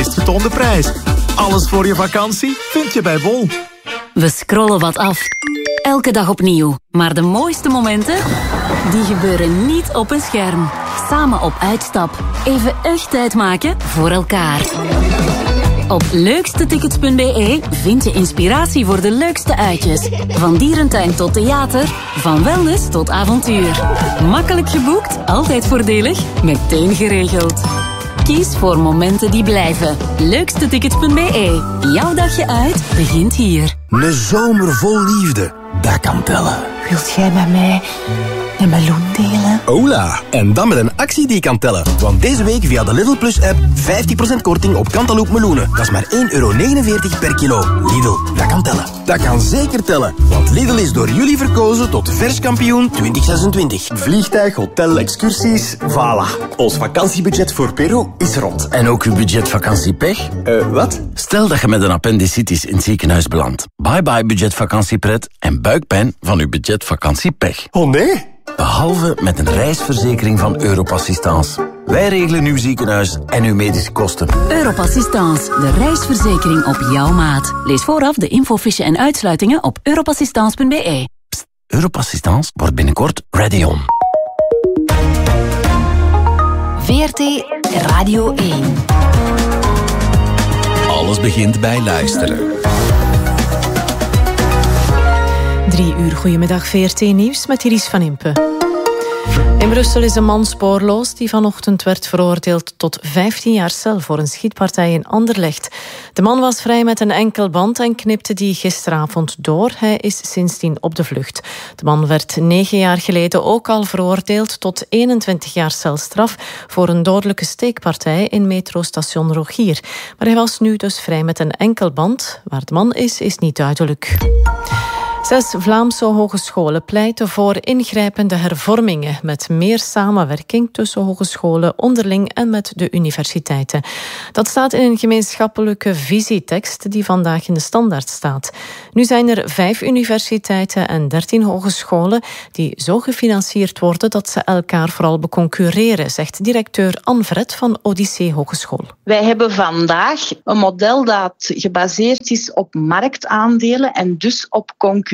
meest getoonde prijs. Alles voor je vakantie vind je bij Bol. We scrollen wat af. Elke dag opnieuw. Maar de mooiste momenten, die gebeuren niet op een scherm. Samen op uitstap. Even echt tijd maken voor elkaar. Op leukstetickets.be vind je inspiratie voor de leukste uitjes. Van dierentuin tot theater, van wellness tot avontuur. Makkelijk geboekt, altijd voordelig, meteen geregeld. Kies voor momenten die blijven. Leukstetickets.be. Jouw dagje uit begint hier. Een zomer vol liefde, dat kan tellen. Wilt jij met mij een meloen delen? Hola, en dan met een actie die kan tellen. Want deze week via de Lidl Plus app 50% korting op Cantaloupe meloenen. Dat is maar €1,49 per kilo. Lidl, dat kan tellen. Dat kan zeker tellen. Want Lidl is door jullie verkozen tot verskampioen 2026. Vliegtuig, hotel, excursies, voilà. Ons vakantiebudget voor Peru is rond. En ook uw budget vakantiepech? Wat? Stel dat je met een appendicitis in het ziekenhuis belandt. Bye bye budget vakantiepret en buikpijn van uw budget vakantiepech. Oh nee? Behalve met een reisverzekering van Europassistance. Wij regelen uw ziekenhuis en uw medische kosten. Europassistance, de reisverzekering op jouw maat. Lees vooraf de infofiche en uitsluitingen op europassistance.be. Pst, Europassistance wordt binnenkort ready on. VRT Radio 1. Alles begint bij luisteren. 3 uur, goedemiddag, VRT Nieuws met Iris van Impe. In Brussel is een man spoorloos die vanochtend werd veroordeeld tot 15 jaar cel voor een schietpartij in Anderlecht. De man was vrij met een enkel band en knipte die gisteravond door. Hij is sindsdien op de vlucht. De man werd 9 jaar geleden ook al veroordeeld tot 21 jaar celstraf voor een dodelijke steekpartij in metrostation Rogier. Maar hij was nu dus vrij met een enkel band. Waar de man is niet duidelijk. 6 Vlaamse hogescholen pleiten voor ingrijpende hervormingen met meer samenwerking tussen hogescholen onderling en met de universiteiten. Dat staat in een gemeenschappelijke visietekst die vandaag in de Standaard staat. Nu zijn er 5 universiteiten en 13 hogescholen die zo gefinancierd worden dat ze elkaar vooral beconcurreren, zegt directeur Anne Vret van Odyssee Hogeschool. Wij hebben vandaag een model dat gebaseerd is op marktaandelen en dus op concurrentie,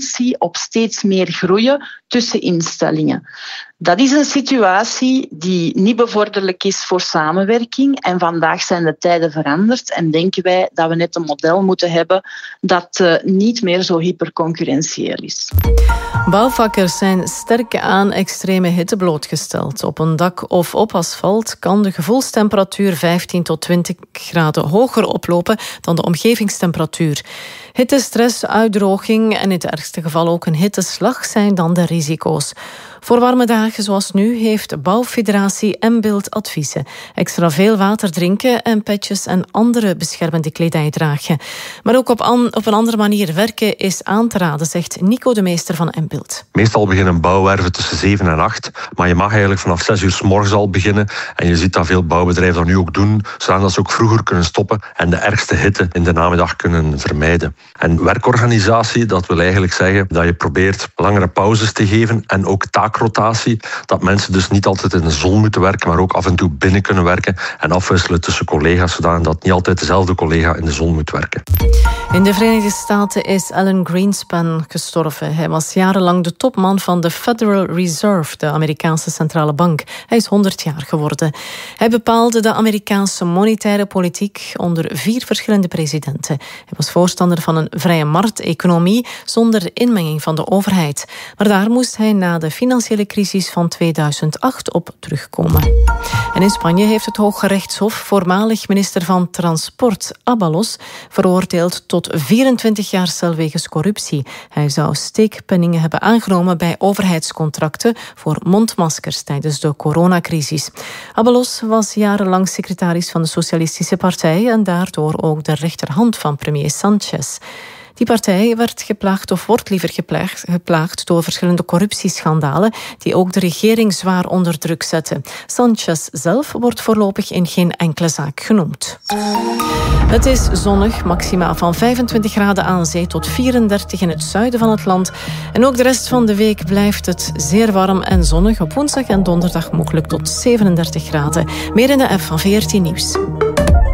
op steeds meer groeien tussen instellingen. Dat is een situatie die niet bevorderlijk is voor samenwerking. En vandaag zijn de tijden veranderd en denken wij dat we net een model moeten hebben dat niet meer zo hyperconcurrentieel is. Bouwvakkers zijn sterk aan extreme hitte blootgesteld. Op een dak of op asfalt kan de gevoelstemperatuur 15 tot 20 graden hoger oplopen dan de omgevingstemperatuur. Hittestress, uitdroging en in het ergste geval ook een hitteslag zijn dan de risico's. Voor warme dagen zoals nu heeft Bouwfederatie Embilt adviezen. Extra veel water drinken en petjes en andere beschermende kledij dragen. Maar ook op een andere manier werken is aan te raden, zegt Nico de Meester van Embilt. Meestal beginnen bouwwerven tussen 7 en 8. Maar je mag eigenlijk vanaf 6 uur 's morgens al beginnen. En je ziet dat veel bouwbedrijven dat nu ook doen, zodat ze ook vroeger kunnen stoppen en de ergste hitte in de namiddag kunnen vermijden. En werkorganisatie, dat wil eigenlijk zeggen dat je probeert langere pauzes te geven en ook taakrotatie. Dat mensen dus niet altijd in de zon moeten werken, maar ook af en toe binnen kunnen werken en afwisselen tussen collega's, zodat niet altijd dezelfde collega in de zon moet werken. In de Verenigde Staten is Alan Greenspan gestorven. Hij was jarenlang de topman van de Federal Reserve, de Amerikaanse centrale bank. Hij is 100 jaar geworden. Hij bepaalde de Amerikaanse monetaire politiek onder 4 verschillende presidenten. Hij was voorstander van een vrije markteconomie zonder inmenging van de overheid. Maar daar moest hij na de financiële crisis van 2008 op terugkomen. En in Spanje heeft het Hooggerechtshof voormalig minister van Transport Ábalos veroordeeld tot 24 jaar cel wegens corruptie. Hij zou steekpenningen hebben aangenomen bij overheidscontracten voor mondmaskers tijdens de coronacrisis. Ábalos was jarenlang secretaris van de Socialistische Partij en daardoor ook de rechterhand van premier Sánchez. Die partij werd geplaagd, of wordt liever geplaagd door verschillende corruptieschandalen die ook de regering zwaar onder druk zetten. Sánchez zelf wordt voorlopig in geen enkele zaak genoemd. Het is zonnig, maxima van 25 graden aan zee tot 34 in het zuiden van het land. En ook de rest van de week blijft het zeer warm en zonnig. Op woensdag en donderdag mogelijk tot 37 graden. Meer in de app van VRT Nieuws.